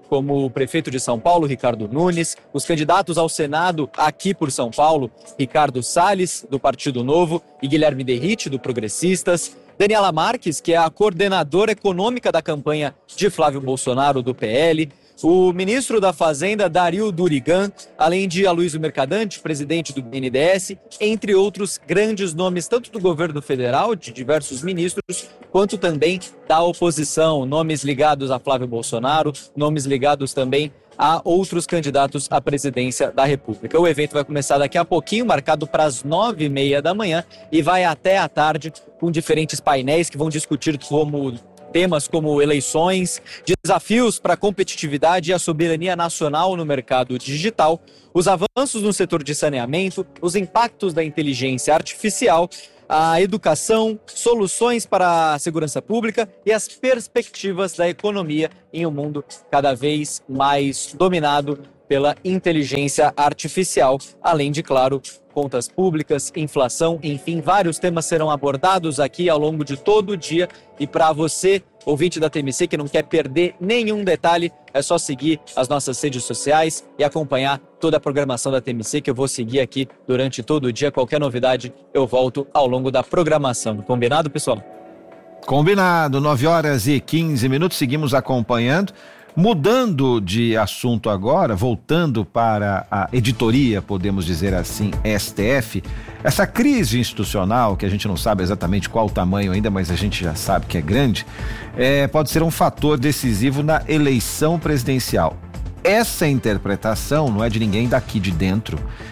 como o prefeito de São Paulo, Ricardo Nunes, os candidatos ao Senado aqui por São Paulo, Ricardo Salles, do Partido Novo, e Guilherme Derrite, do Progressistas, Daniela Marques, que é a coordenadora econômica da campanha de Flávio Bolsonaro, do P L, o ministro da Fazenda, Dario Durigan, além de Aloysio Mercadante, presidente do B N D E S, entre outros grandes nomes, tanto do governo federal, de diversos ministros, quanto também da oposição, nomes ligados a Flávio Bolsonaro, nomes ligados também a outros candidatos à presidência da República. O evento vai começar daqui a pouquinho, marcado para as nove e meia da manhã, e vai até à tarde com diferentes painéis que vão discutir como temas como eleições, desafios para a competitividade e a soberania nacional no mercado digital, os avanços no setor de saneamento, os impactos da inteligência artificial, a educação, soluções para a segurança pública e as perspectivas da economia em um mundo cada vez mais dominado pela inteligência artificial, além de, claro, contas públicas, inflação, enfim, vários temas serão abordados aqui ao longo de todo o dia. E para você, ouvinte da T M C, que não quer perder nenhum detalhe, é só seguir as nossas redes sociais e acompanhar toda a programação da T M C, que eu vou seguir aqui durante todo o dia. Qualquer novidade, eu volto ao longo da programação. Combinado, pessoal? Combinado, nove horas e quinze minutos, seguimos acompanhando. Mudando de assunto agora, voltando para a editoria, podemos dizer assim, S T F, essa crise institucional, que a gente não sabe exatamente qual o tamanho ainda, mas a gente já sabe que é grande, é, pode ser um fator decisivo na eleição presidencial. Essa interpretação não é de ninguém daqui de dentro,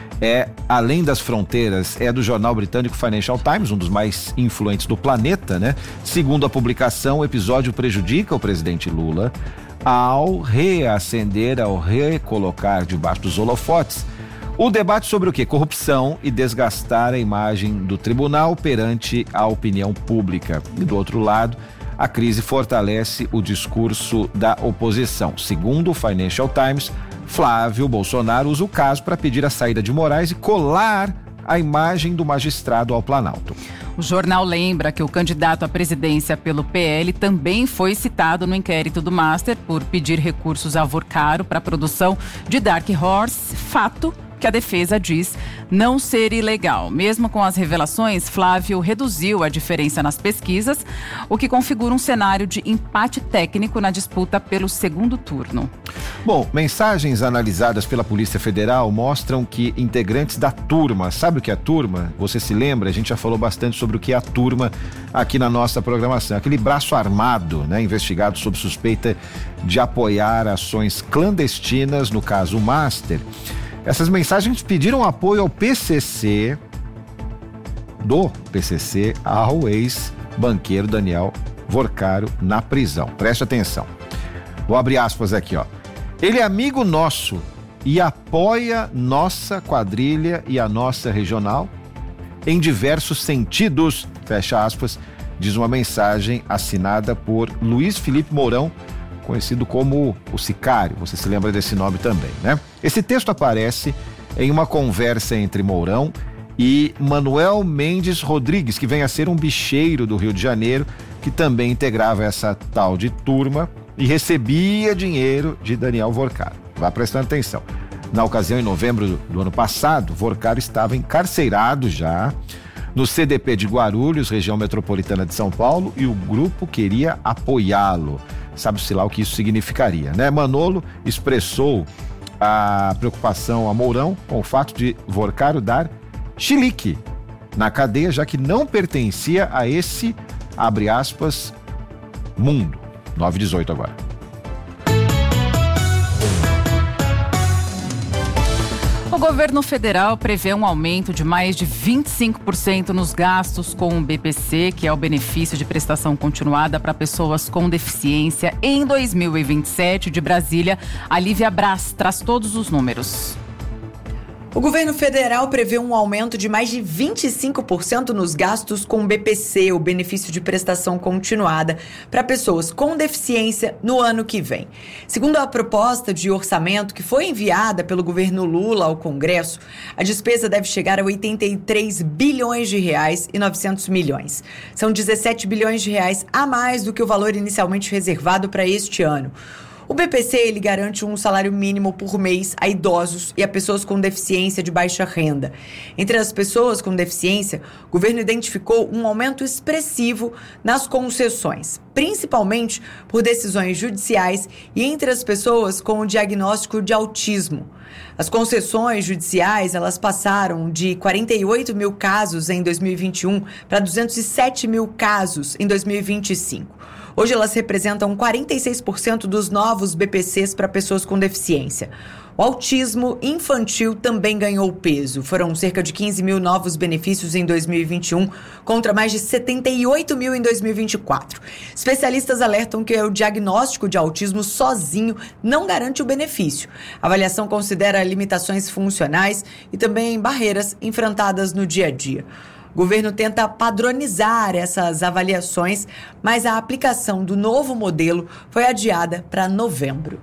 é além das fronteiras, é do jornal britânico Financial Times, um dos mais influentes do planeta, né? Segundo a publicação, o episódio prejudica o presidente Lula ao reacender, ao recolocar debaixo dos holofotes o debate sobre o quê? Corrupção e desgastar a imagem do tribunal perante a opinião pública. E do outro lado, a crise fortalece o discurso da oposição. Segundo o Financial Times, Flávio Bolsonaro usa o caso para pedir a saída de Moraes e colar a imagem do magistrado ao Planalto. O jornal lembra que o candidato à presidência pelo P L também foi citado no inquérito do Master por pedir recursos a Vorcaro para a produção de Dark Horse, fato que a defesa diz não ser ilegal. Mesmo com as revelações, Flávio reduziu a diferença nas pesquisas, o que configura um cenário de empate técnico na disputa pelo segundo turno. Bom, mensagens analisadas pela Polícia Federal mostram que integrantes da turma, sabe o que é a turma? Você se lembra? A gente já falou bastante sobre o que é a turma aqui na nossa programação. Aquele braço armado, né, investigado sob suspeita de apoiar ações clandestinas, no caso o Master. Essas mensagens pediram apoio ao P C C, do P C C, ao ex-banqueiro Daniel Vorcaro na prisão. Preste atenção. Vou abrir aspas aqui, ó. Ele é amigo nosso e apoia nossa quadrilha e a nossa regional em diversos sentidos, fecha aspas, diz uma mensagem assinada por Luiz Felipe Mourão, conhecido como o Sicário, você se lembra desse nome também, né? Esse texto aparece em uma conversa entre Mourão e Manuel Mendes Rodrigues, que vem a ser um bicheiro do Rio de Janeiro, que também integrava essa tal de turma e recebia dinheiro de Daniel Vorcaro. Vá prestando atenção. Na ocasião, em novembro do ano passado, Vorcaro estava encarcerado já no C D P de Guarulhos, região metropolitana de São Paulo, e o grupo queria apoiá-lo. Sabe-se lá o que isso significaria, né? Manolo expressou a preocupação a Mourão com o fato de Vorcaro dar chilique na cadeia, já que não pertencia a esse, abre aspas, mundo. nove e dezoito agora. O governo federal prevê um aumento de mais de vinte e cinco por cento nos gastos com o B P C, que é o benefício de prestação continuada para pessoas com deficiência, em dois mil e vinte e sete. De Brasília, a Lívia Braz traz todos os números. O governo federal prevê um aumento de mais de vinte e cinco por cento nos gastos com o B P C, o benefício de prestação continuada, para pessoas com deficiência no ano que vem. Segundo a proposta de orçamento que foi enviada pelo governo Lula ao Congresso, a despesa deve chegar a oitenta e três bilhões de reais e novecentos milhões. São dezessete bilhões de reais a mais do que o valor inicialmente reservado para este ano. O B P C ele garante um salário mínimo por mês a idosos e a pessoas com deficiência de baixa renda. Entre as pessoas com deficiência, o governo identificou um aumento expressivo nas concessões, principalmente por decisões judiciais e entre as pessoas com o diagnóstico de autismo. As concessões judiciais elas passaram de quarenta e oito mil casos em dois mil e vinte e um para duzentos e sete mil casos em dois mil e vinte e cinco. Hoje elas representam quarenta e seis por cento dos novos B P Cs para pessoas com deficiência. O autismo infantil também ganhou peso. Foram cerca de quinze mil novos benefícios em dois mil e vinte e um, contra mais de setenta e oito mil em dois mil e vinte e quatro. Especialistas alertam que o diagnóstico de autismo sozinho não garante o benefício. A avaliação considera limitações funcionais e também barreiras enfrentadas no dia a dia. O governo tenta padronizar essas avaliações, mas a aplicação do novo modelo foi adiada para novembro.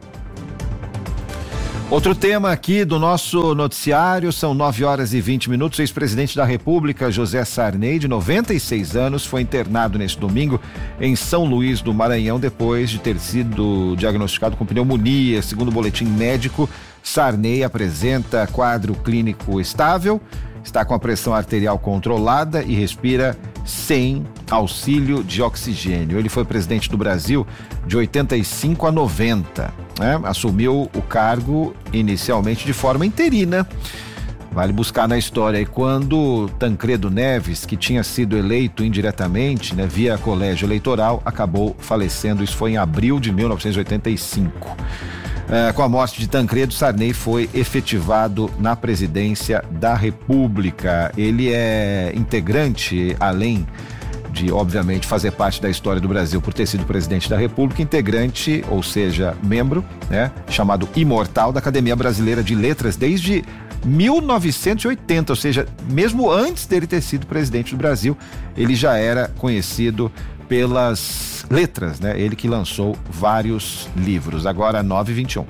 Outro tema aqui do nosso noticiário, são nove horas e vinte minutos. O ex-presidente da República, José Sarney, de noventa e seis anos, foi internado neste domingo em São Luís do Maranhão, depois de ter sido diagnosticado com pneumonia. Segundo o boletim médico, Sarney apresenta quadro clínico estável, está com a pressão arterial controlada e respira sem auxílio de oxigênio. Ele foi presidente do Brasil de oitenta e cinco a noventa, né? Assumiu o cargo inicialmente de forma interina. Vale buscar na história aí quando Tancredo Neves, que tinha sido eleito indiretamente, né, via colégio eleitoral, acabou falecendo. Isso foi em abril de mil novecentos e oitenta e cinco. É, com a morte de Tancredo, Sarney foi efetivado na presidência da República. Ele é integrante, além de, obviamente, fazer parte da história do Brasil por ter sido presidente da República, integrante, ou seja, membro, né, chamado imortal da Academia Brasileira de Letras desde mil novecentos e oitenta, ou seja, mesmo antes dele ter sido presidente do Brasil, ele já era conhecido pelas letras, né? Ele que lançou vários livros. Agora nove e vinte e um.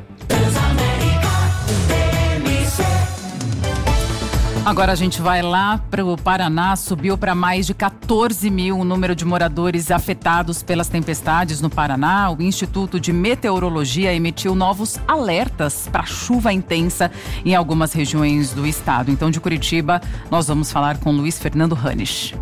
Agora a gente vai lá para o Paraná. Subiu para mais de quatorze mil o número de moradores afetados pelas tempestades no Paraná. O Instituto de Meteorologia emitiu novos alertas para chuva intensa em algumas regiões do estado. Então, de Curitiba, nós vamos falar com Luiz Fernando Hanisch.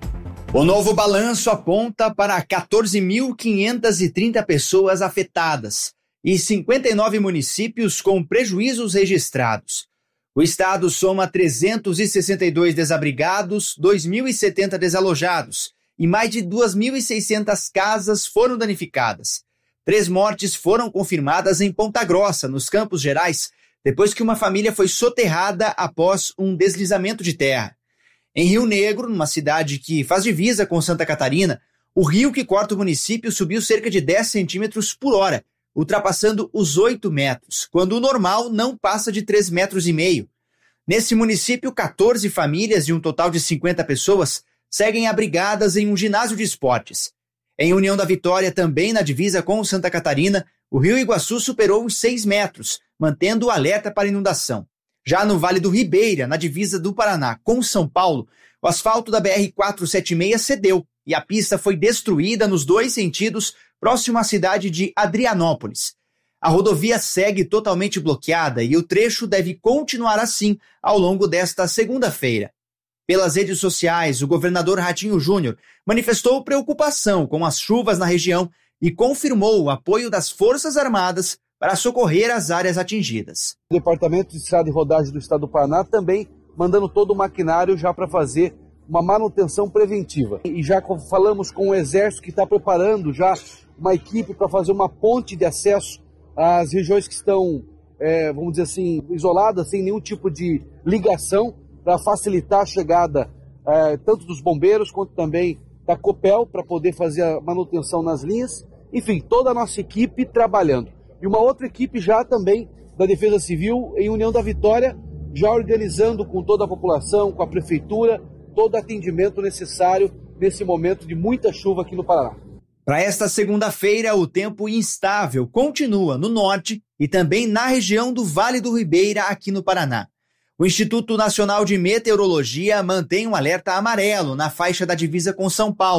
O novo balanço aponta para quatorze mil quinhentas e trinta pessoas afetadas e cinquenta e nove municípios com prejuízos registrados. O estado soma trezentos e sessenta e dois desabrigados, dois mil e setenta desalojados e mais de duas mil e seiscentas casas foram danificadas. Três mortes foram confirmadas em Ponta Grossa, nos Campos Gerais, depois que uma família foi soterrada após um deslizamento de terra. Em Rio Negro, numa cidade que faz divisa com Santa Catarina, o rio que corta o município subiu cerca de dez centímetros por hora, ultrapassando os oito metros, quando o normal não passa de três metros e meio. Nesse município, quatorze famílias de um total de cinquenta pessoas seguem abrigadas em um ginásio de esportes. Em União da Vitória, também na divisa com Santa Catarina, o rio Iguaçu superou os seis metros, mantendo o alerta para inundação. Já no Vale do Ribeira, na divisa do Paraná com São Paulo, o asfalto da B R quatrocentos e setenta e seis cedeu e a pista foi destruída nos dois sentidos, próximo à cidade de Adrianópolis. A rodovia segue totalmente bloqueada e o trecho deve continuar assim ao longo desta segunda-feira. Pelas redes sociais, o governador Ratinho Júnior manifestou preocupação com as chuvas na região e confirmou o apoio das Forças Armadas para socorrer as áreas atingidas. O Departamento de Estrada e Rodagem do Estado do Paraná também mandando todo o maquinário já para fazer uma manutenção preventiva. E já falamos com o Exército que está preparando já uma equipe para fazer uma ponte de acesso às regiões que estão, é, vamos dizer assim, isoladas, sem nenhum tipo de ligação, para facilitar a chegada é, tanto dos bombeiros quanto também da Copel, para poder fazer a manutenção nas linhas. Enfim, toda a nossa equipe trabalhando. E uma outra equipe já também da Defesa Civil em União da Vitória, já organizando com toda a população, com a prefeitura, todo o atendimento necessário nesse momento de muita chuva aqui no Paraná. Para esta segunda-feira, o tempo instável continua no norte e também na região do Vale do Ribeira, aqui no Paraná. O Instituto Nacional de Meteorologia mantém um alerta amarelo na faixa da divisa com São Paulo,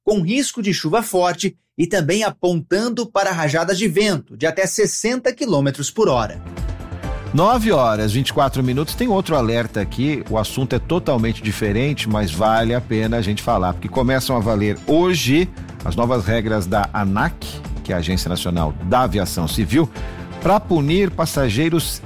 com risco de chuva forte e também apontando para rajadas de vento de até sessenta quilômetros por hora. nove horas, vinte e quatro minutos, tem outro alerta aqui, o assunto é totalmente diferente, mas vale a pena a gente falar, porque começam a valer hoje as novas regras da ANAC, que é a Agência Nacional da Aviação Civil, para punir passageiros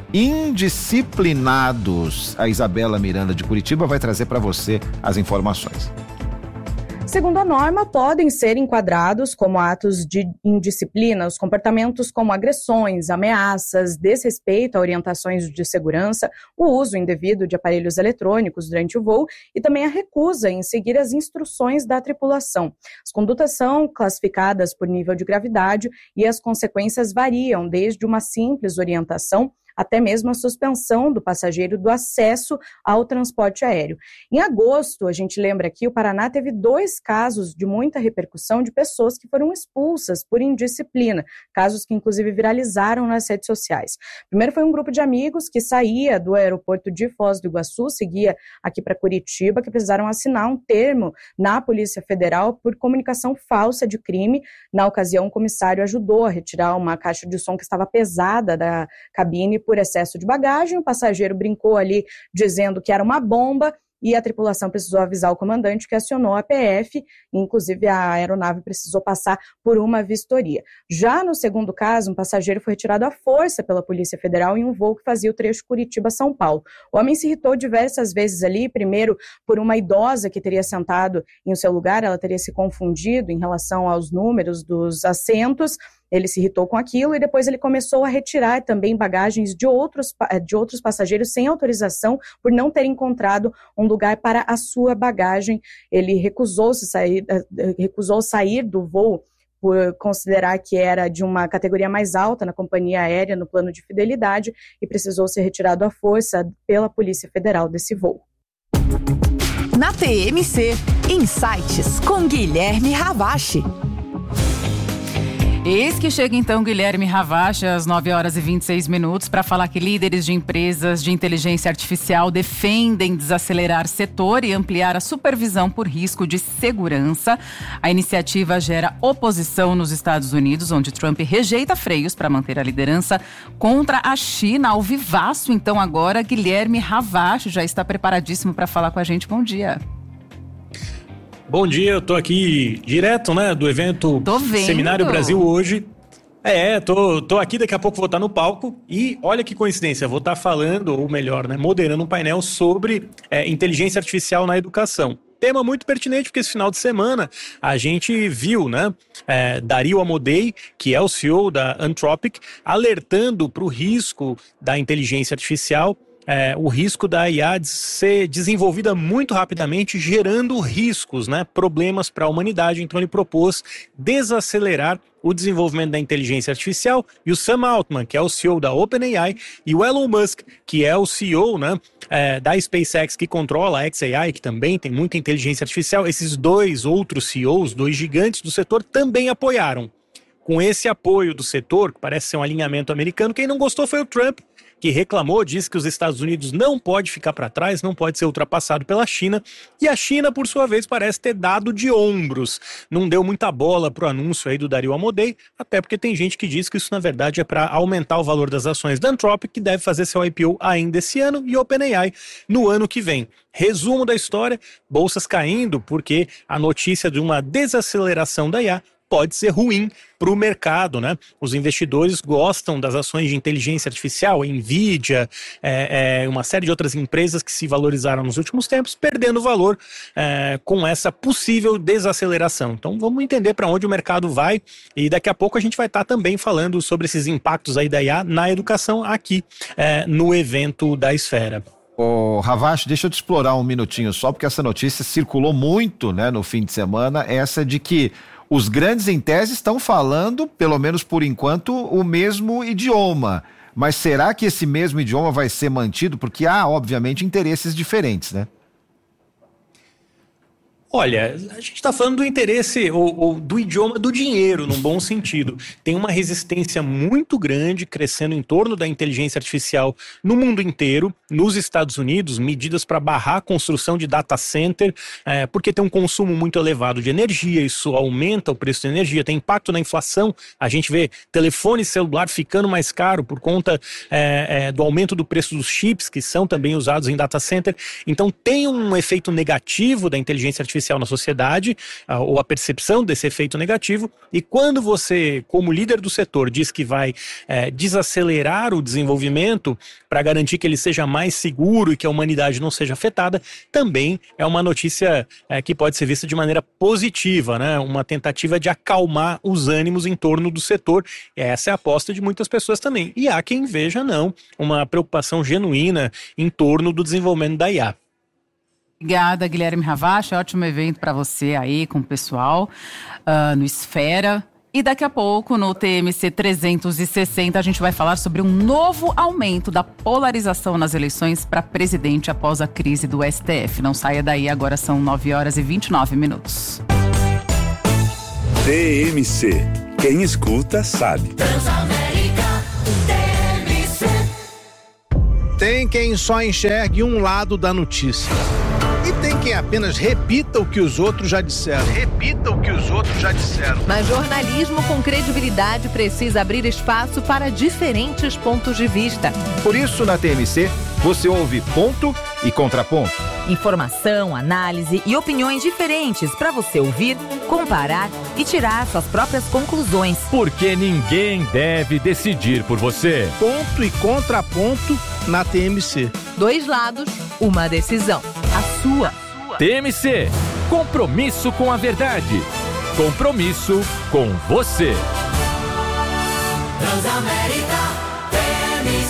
indisciplinados. A Isabela Miranda de Curitiba vai trazer para você as informações. Segundo a norma, podem ser enquadrados como atos de indisciplina os comportamentos como agressões, ameaças, desrespeito a orientações de segurança, o uso indevido de aparelhos eletrônicos durante o voo e também a recusa em seguir as instruções da tripulação. As condutas são classificadas por nível de gravidade e as consequências variam desde uma simples orientação até mesmo a suspensão do passageiro do acesso ao transporte aéreo. Em agosto, a gente lembra aqui, o Paraná teve dois casos de muita repercussão de pessoas que foram expulsas por indisciplina, casos que inclusive viralizaram nas redes sociais. Primeiro foi um grupo de amigos que saía do aeroporto de Foz do Iguaçu, seguia aqui para Curitiba, que precisaram assinar um termo na Polícia Federal por comunicação falsa de crime. Na ocasião, o comissário ajudou a retirar uma caixa de som que estava pesada da cabine por excesso de bagagem. O passageiro brincou ali dizendo que era uma bomba e a tripulação precisou avisar o comandante, que acionou a P F, inclusive a aeronave precisou passar por uma vistoria. Já no segundo caso, um passageiro foi retirado à força pela Polícia Federal em um voo que fazia o trecho Curitiba-São Paulo. O homem se irritou diversas vezes ali, primeiro por uma idosa que teria sentado em seu lugar, ela teria se confundido em relação aos números dos assentos. Ele se irritou com aquilo e depois ele começou a retirar também bagagens de outros, de outros passageiros sem autorização por não ter encontrado um lugar para a sua bagagem. Ele recusou-se sair, recusou sair do voo por considerar que era de uma categoria mais alta na companhia aérea no plano de fidelidade e precisou ser retirado à força pela Polícia Federal desse voo. Na T M C, Insights com Guilherme Ravache. Eis que chega então Guilherme Ravache às nove horas e vinte e seis minutos para falar que líderes de empresas de inteligência artificial defendem desacelerar setor e ampliar a supervisão por risco de segurança. A iniciativa gera oposição nos Estados Unidos, onde Trump rejeita freios para manter a liderança contra a China. Ao vivaço, então agora Guilherme Ravache já está preparadíssimo para falar com a gente. Bom dia. Bom dia, eu tô aqui direto, né, do evento Seminário Brasil hoje. É, tô, tô aqui, daqui a pouco vou estar no palco e olha que coincidência, vou estar falando, ou melhor, né, moderando um painel sobre é, inteligência artificial na educação. Tema muito pertinente, porque esse final de semana a gente viu, né, é, Dario Amodei, que é o C E O da Anthropic, alertando para o risco da inteligência artificial. É, o risco da I A de ser desenvolvida muito rapidamente, gerando riscos, né, problemas para a humanidade. Então ele propôs desacelerar o desenvolvimento da inteligência artificial, e o Sam Altman, que é o C E O da OpenAI, e o Elon Musk, que é o C E O, né, é, da SpaceX, que controla a X A I, que também tem muita inteligência artificial. Esses dois outros C E Os, dois gigantes do setor, também apoiaram. Com esse apoio do setor, que parece ser um alinhamento americano, quem não gostou foi o Trump, que reclamou, disse que os Estados Unidos não pode ficar para trás, não pode ser ultrapassado pela China, e a China, por sua vez, parece ter dado de ombros. Não deu muita bola pro anúncio aí do Dario Amodei, até porque tem gente que diz que isso, na verdade, é para aumentar o valor das ações da Anthropic, que deve fazer seu I P O ainda esse ano, e OpenAI no ano que vem. Resumo da história, bolsas caindo, porque a notícia de uma desaceleração da I A pode ser ruim para o mercado, né? Os investidores gostam das ações de inteligência artificial, Nvidia, é, é, uma série de outras empresas que se valorizaram nos últimos tempos, perdendo valor é, com essa possível desaceleração. Então vamos entender para onde o mercado vai, e daqui a pouco a gente vai estar tá também falando sobre esses impactos aí da I A na educação aqui é, no evento da Esfera. Ô, Ravache, deixa eu te explorar um minutinho só, porque essa notícia circulou muito, né, no fim de semana, essa de que os grandes em tese estão falando, pelo menos por enquanto, o mesmo idioma. Mas será que esse mesmo idioma vai ser mantido? Porque há, obviamente, interesses diferentes, né? Olha, a gente está falando do interesse ou, ou do idioma do dinheiro, num bom sentido. Tem uma resistência muito grande crescendo em torno da inteligência artificial no mundo inteiro, nos Estados Unidos, medidas para barrar a construção de data center, é, porque tem um consumo muito elevado de energia, isso aumenta o preço da energia, tem impacto na inflação. A gente vê telefone celular ficando mais caro por conta é, é, do aumento do preço dos chips, que são também usados em data center. Então tem um efeito negativo da inteligência artificial na sociedade, ou a percepção desse efeito negativo, e quando você, como líder do setor, diz que vai é, desacelerar o desenvolvimento para garantir que ele seja mais seguro e que a humanidade não seja afetada, também é uma notícia é, que pode ser vista de maneira positiva, né? Uma tentativa de acalmar os ânimos em torno do setor. Essa é a aposta de muitas pessoas também. E há quem veja, não, uma preocupação genuína em torno do desenvolvimento da I A. Obrigada, Guilherme Ravache. Ótimo evento para você aí com o pessoal uh, no Esfera. E daqui a pouco, no T M C trezentos e sessenta, a gente vai falar sobre um novo aumento da polarização nas eleições para presidente após a crise do S T F. Não saia daí, agora são nove horas e vinte e nove minutos. T M C. Quem escuta, sabe. Tem quem só enxergue um lado da notícia. E tem quem apenas repita o que os outros já disseram. Repita o que os outros já disseram. Mas jornalismo com credibilidade precisa abrir espaço para diferentes pontos de vista. Por isso, na T M C, você ouve ponto e contraponto. Informação, análise e opiniões diferentes para você ouvir, comparar e tirar suas próprias conclusões. Porque ninguém deve decidir por você. Ponto e contraponto na T M C. Dois lados, uma decisão. A sua. T M C. Compromisso com a verdade. Compromisso com você. Transamérica T M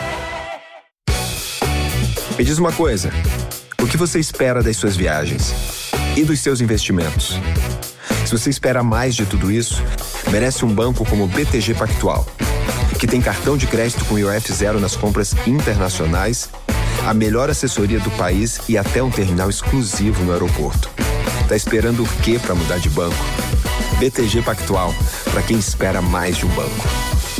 C. Me diz uma coisa. O que você espera das suas viagens? E dos seus investimentos? Se você espera mais de tudo isso, merece um banco como o B T G Pactual, que tem cartão de crédito com I O F zero nas compras internacionais, a melhor assessoria do país e até um terminal exclusivo no aeroporto. Tá esperando o quê para mudar de banco? B T G Pactual, para quem espera mais de um banco.